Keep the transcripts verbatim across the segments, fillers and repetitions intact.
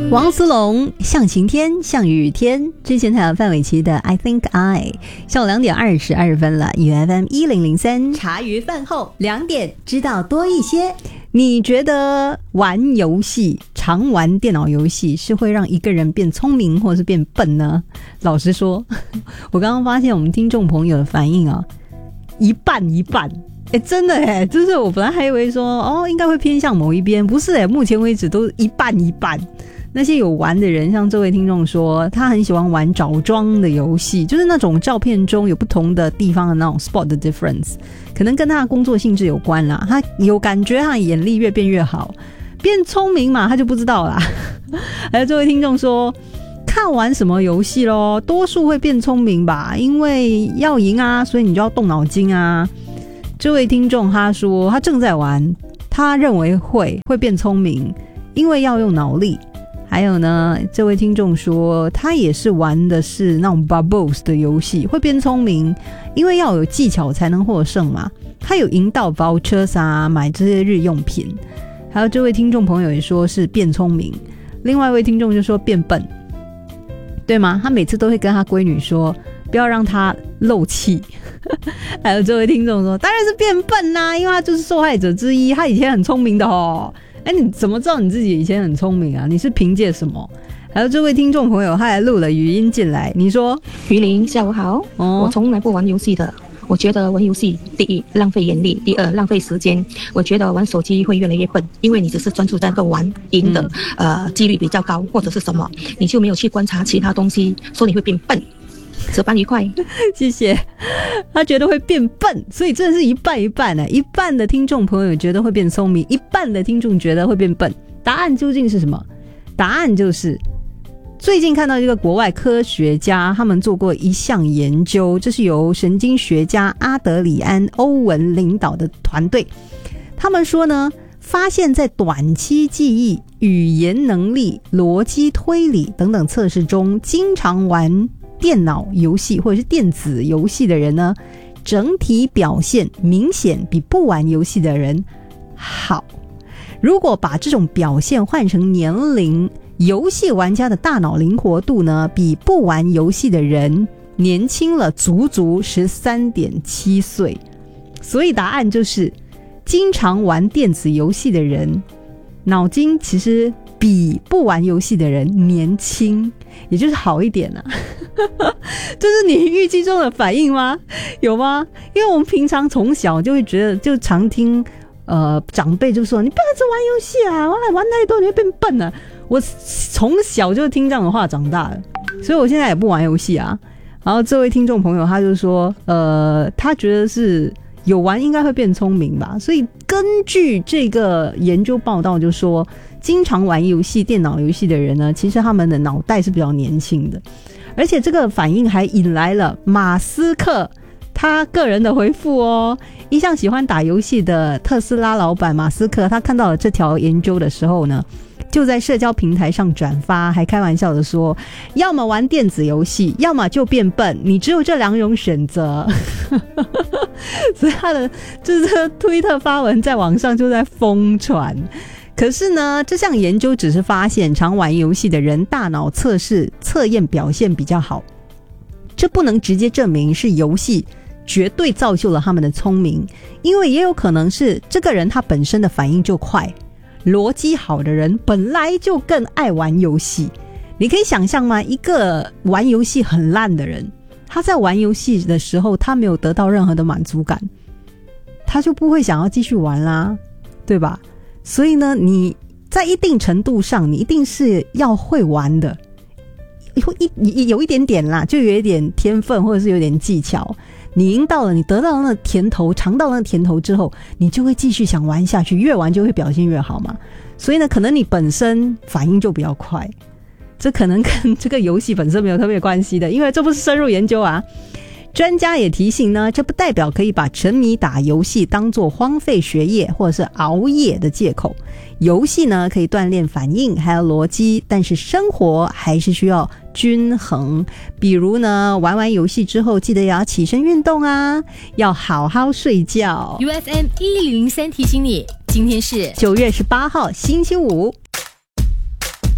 王思龙像晴天像雨天，之前还有范玮琪的 I Think I。 下午两点二十二分了， U F M 一零零三，茶余饭后两点知道多一些。你觉得玩游戏，常玩电脑游戏是会让一个人变聪明或是变笨呢？老实说，我刚刚发现我们听众朋友的反应啊，一半一半。欸，真的欸，就是我本来还以为说哦应该会偏向某一边，不是欸，目前为止都一半一半。那些有玩的人，像这位听众说他很喜欢玩找妆的游戏，就是那种照片中有不同的地方的那种 spot 的 difference， 可能跟他的工作性质有关啦。他有感觉他的眼力越变越好，变聪明嘛他就不知道啦。还有这位听众说看玩什么游戏咯，多数会变聪明吧，因为要赢啊，所以你就要动脑筋啊。这位听众他说他正在玩，他认为会会变聪明，因为要用脑力。还有呢，这位听众说他也是玩的是那种 bubbles 的游戏，会变聪明，因为要有技巧才能获胜嘛。他有赢到 vouchers 啊，买这些日用品。还有这位听众朋友也说是变聪明，另外一位听众就说变笨，对吗？他每次都会跟他闺女说不要让他漏气。还有这位听众说当然是变笨啦、啊，因为他就是受害者之一，他以前很聪明的哦。哎，你怎么知道你自己以前很聪明啊？你是凭借什么？还有这位听众朋友他还录了语音进来，你说于林下午好、哦、我从来不玩游戏的，我觉得玩游戏第一浪费眼力，第二浪费时间。我觉得玩手机会越来越笨，因为你只是专注在那个玩赢的、嗯、呃几率比较高或者是什么，你就没有去观察其他东西，说你会变笨。值班愉快。 谢谢。他觉得会变笨，所以真的是一半一半、啊、一半的听众朋友觉得会变聪明，一半的听众觉得会变笨。答案究竟是什么？答案就是最近看到一个国外科学家他们做过一项研究，这是由神经学家阿德里安·欧文领导的团队。他们说呢，发现在短期记忆、语言能力、逻辑推理等等测试中，经常玩电脑游戏或者是电子游戏的人呢，整体表现明显比不玩游戏的人好。如果把这种表现换成年龄，游戏玩家的大脑灵活度呢，比不玩游戏的人年轻了足足 十三点七岁。所以答案就是经常玩电子游戏的人脑筋其实比不玩游戏的人年轻，也就是好一点啊。这是你预期中的反应吗？有吗？因为我们平常从小就会觉得，就常听呃长辈就说你不要一直玩游戏啊，玩太多你会变笨啊。我从小就听这样的话长大了，所以我现在也不玩游戏啊。然后这位听众朋友他就说呃他觉得是有玩应该会变聪明吧。所以根据这个研究报道就说，经常玩游戏电脑游戏的人呢，其实他们的脑袋是比较年轻的。而且这个反应还引来了马斯克他个人的回复哦。一向喜欢打游戏的特斯拉老板马斯克，他看到了这条研究的时候呢，就在社交平台上转发，还开玩笑的说，要么玩电子游戏，要么就变笨，你只有这两种选择。所以他的就是推特发文在网上就在疯传。可是呢，这项研究只是发现常玩游戏的人大脑测试测验表现比较好，这不能直接证明是游戏绝对造就了他们的聪明，因为也有可能是这个人他本身的反应就快，逻辑好的人本来就更爱玩游戏。你可以想象吗？一个玩游戏很烂的人，他在玩游戏的时候他没有得到任何的满足感，他就不会想要继续玩啦，对吧？所以呢，你在一定程度上你一定是要会玩的，有一有一点点啦，就有一点天分或者是有点技巧，你赢到了，你得到了那甜头，尝到了那甜头之后，你就会继续想玩下去，越玩就会表现越好嘛。所以呢，可能你本身反应就比较快，这可能跟这个游戏本身没有特别关系的，因为这不是深入研究啊。专家也提醒呢，这不代表可以把沉迷打游戏当作荒废学业或者是熬夜的借口。游戏呢可以锻炼反应还有逻辑，但是生活还是需要均衡。比如呢，玩完游戏之后记得要起身运动啊，要好好睡觉。 U F M 一零零三提醒你，今天是九月十八号星期五。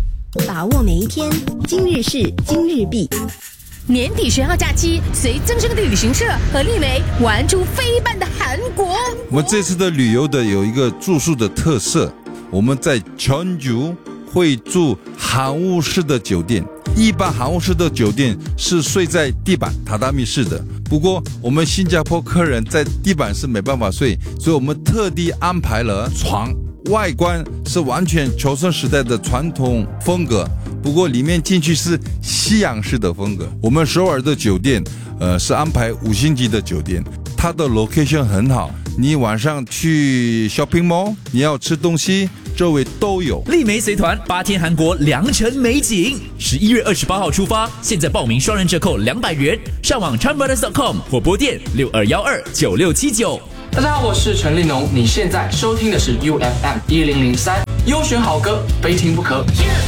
把握每一天，今日事今日毕。 年底十号假期，随增生的旅行社和丽梅玩出飞半的韩国。 我们这次的旅游的有一个住宿的特色，我们在全球会住韩屋式的酒店。一般韩屋式的酒店是睡在地板榻榻米式的，不过我们新加坡客人在地板是没办法睡，所以我们特地安排了床，外观是完全求生时代的传统风格，不过里面进去是西洋式的风格。我们首尔的酒店呃是安排五星级的酒店，它的 location 很好，你晚上去 shopping mall， 你要吃东西周围都有。 丽梅随团八天韩国良辰美景，十一月二十八号出发，现在报名双人折扣两百元，上网 chinbrothers dot com 或拨电六二幺二九六七九。 大家好，我是陈立农，你现在收听的是 U F M 一零零三，优选好歌，非听不可。Cheers